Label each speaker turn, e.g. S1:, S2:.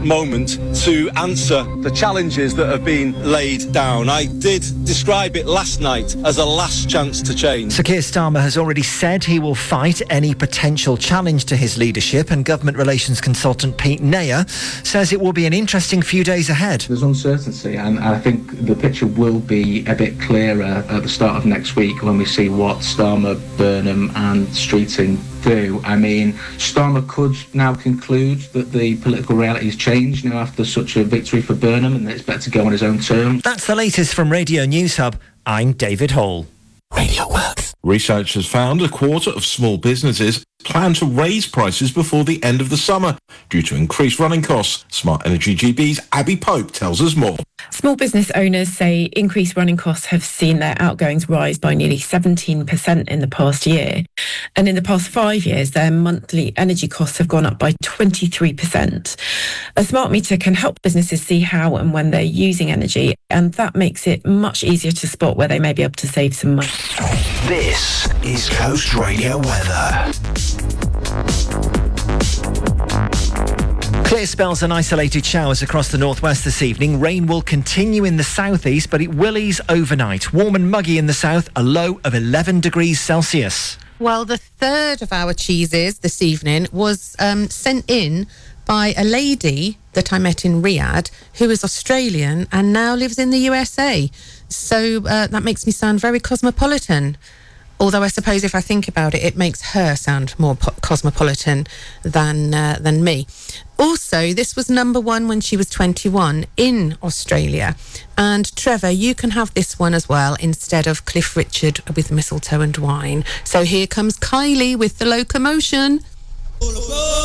S1: moment to answer the challenges that have been laid down. I did describe it last night as a last chance to change.
S2: Sir Keir Starmer has already said he will fight any potential challenge to his leadership, and government relations consultant Pete Nair says it will be an interesting few days ahead.
S3: There's uncertainty, and I think the picture will be a bit clearer at the start of next week when we see what Starmer, Burnham and Streeting do. I mean, Starmer could now conclude that the political reality has changed now after such a victory for Burnham, and that it's better to go on his own terms.
S2: That's the latest from Radio News Hub. I'm David Hall.
S4: Radio Works. Research has found a quarter of small businesses plan to raise prices before the end of the summer due to increased running costs. Smart Energy GB's Abby Pope tells us more.
S5: Small business owners say increased running costs have seen their outgoings rise by nearly 17% in the past year. And in the past 5 years, their monthly energy costs have gone up by 23%. A smart meter can help businesses see how and when they're using energy, and that makes it much easier to spot where they may be able to save some money.
S6: This is Coast Radio weather.
S2: Clear spells and isolated showers across the northwest this evening. Rain will continue in the southeast, but it will ease overnight. Warm and muggy in the south, a low of 11 degrees Celsius.
S7: Well, the third of our cheeses this evening was sent in by a lady that I met in Riyadh who is Australian and now lives in the USA. So that makes me sound very cosmopolitan. Although I suppose if I think about it, it makes her sound more cosmopolitan than me. Also, this was number one when she was 21 in Australia. And Trevor, you can have this one as well instead of Cliff Richard with Mistletoe and Wine. So here comes Kylie with The Locomotion.